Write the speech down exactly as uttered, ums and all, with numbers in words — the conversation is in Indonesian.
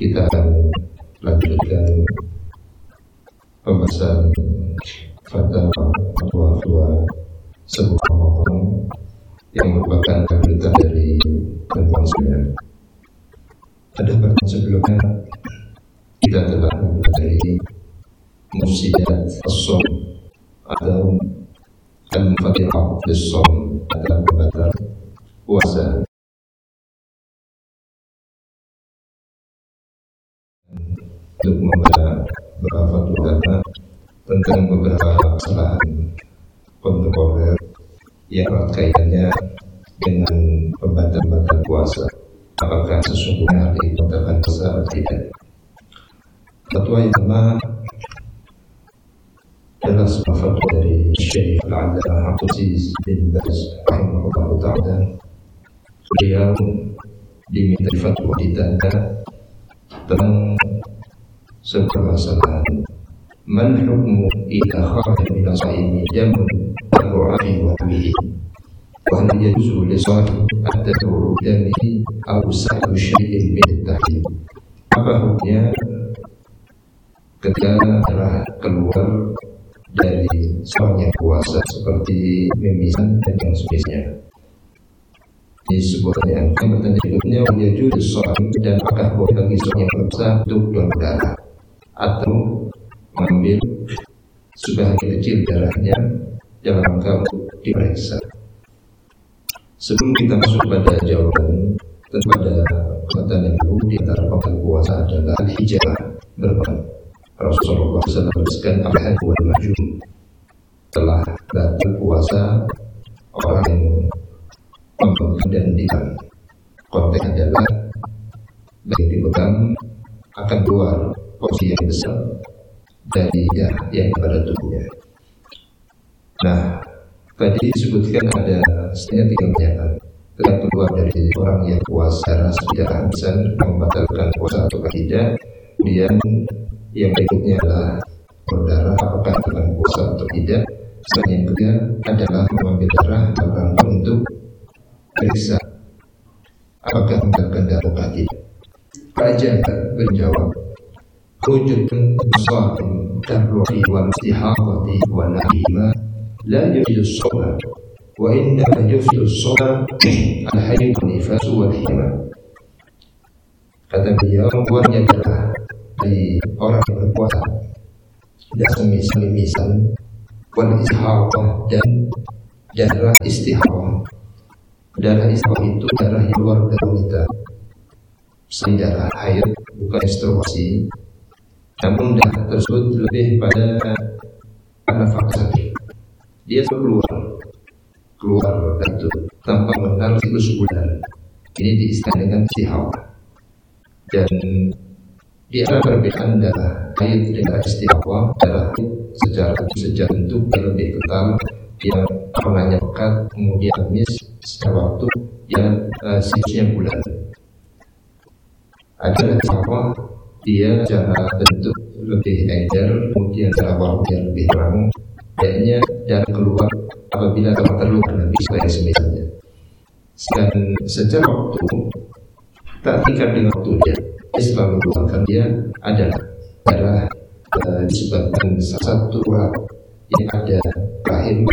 kita akan lanjutkan pembahasan fatwa-fatwa sebuah Ramadan yang merupakan lanjutan dari pertemuan sebelumnya. Pada pertemuan sebelumnya kita telah mempelajari mufsidat as-shaum atau al-mufattihat lis-shaum atau pembatal puasa. Untuk membaca beberapa ulama tentang beberapa kesalahan kontemporer yang erat kaitannya dengan pembatal-pembatal puasa. Apakah sesungguhnya dibatalkan puasa atau tidak? Fatwa yang pertama adalah sebuah fatwa dari Syekh Al-Allamah Abdulaziz bin Baz rahimahullah ta'ala. Beliau diminta fatwa ditanya tentang sebuah masalah, man hukmu idza kharaja min as-saimi damun ar-ru'afi wa bihi wa hal yajuzu li sahib at-tabarru damihi aw sa'u syai'in min at-tahrim. Apa hukumnya ketika darah keluar dari seorang yang puasa seperti mimisan dan yang semisnya? Ini sebuah pertanyaan. Yang bertanya berikutnya, yajuzu lis-sahib, dan apakah boleh bagi seorang yang berpuasa untuk donor darah atau mengambil sebagian kecil darahnya dalam rangka untuk diperiksa. Sebelum kita masuk pada jawaban, tentu pada pertanyaan yang dulu di antara pembatal puasa adalah al-hijrah, berban. Rasulullah shallallahu alaihi wasallam bersabda, al-hajj wal mahjum, telah batal puasa orang yang membekam dan diam. Konteks adalah bagi dibekam akan keluar porsi yang besar dari darah yang pada tubuhnya. Nah, tadi disebutkan ada setidaknya tiga pernyataan tentang keluar dari orang yang puasa darah secara bisa membatalkan puasa atau tidak. Kemudian yang berikutnya adalah berdarah apakah akan puasa atau tidak. Dan yang ketiga adalah mengambil darah dalam rangka untuk periksa apakah membatalkan darah atau tidak. Raja menjawab, wujudun musafin darruhi wal istihadati wa nahima la yajidu as-shaum wa inna yajidu as-shaum al-hayd wal nifas wal hima. Kata beliau, buatnya darah dari orang yang berpuasa dan semisal-misal wal istihadah dan darah istihadah. Darah istihadah itu darah yang keluar dari wanita, selain darah haid, bukan menstruasi. Namun darah tersebut lebih pada karena fakta dia keluar keluar itu tanpa mengenal siklus bulan. Ini diistilah dengan istihadah. Dan di antara perbedaan darah haid dengan istihadah, darah haid secara secara bentuk dia lebih kental, dia warnanya pekat, kemudian habis secara waktu dia uh, siklusnya bulan. Ada istihadah dia secara bentuk lebih encer, kemudian secara warna lebih terang. Kayaknya darah keluar apabila telah terluka Nabi sebagai semisalnya. Dan secara waktu tak tingkat dengan waktu dia, dia selalu keluarkan dia adalah darah uh, disebabkan satu urat yang ada rahim